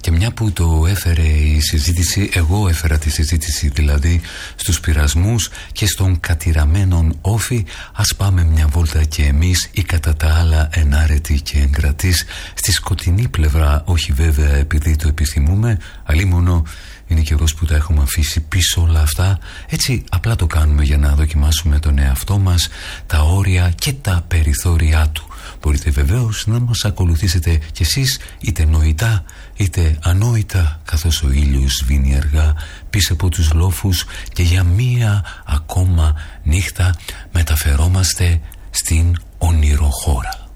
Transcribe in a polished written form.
Και μια που το έφερε η συζήτηση, εγώ έφερα τη συζήτηση δηλαδή στους πειρασμούς και στον κατηραμένον όφη, ας πάμε μια βόλτα και εμείς ή κατά τα άλλα ενάρετοι και εγκρατείς στη σκοτεινή πλευρά, όχι βέβαια επειδή το επιθυμούμε, αλλήμωνο είναι καιρός που τα έχουμε αφήσει πίσω όλα αυτά. Έτσι απλά το κάνουμε για να δοκιμάσουμε τον εαυτό μας, τα όρια και τα περιθώριά του. Μπορείτε βεβαίως να μας ακολουθήσετε κι εσείς, είτε νοητά είτε ανόητα, καθώς ο ήλιος σβήνει αργά πίσω από τους λόφους και για μία ακόμα νύχτα μεταφερόμαστε στην ονειροχώρα.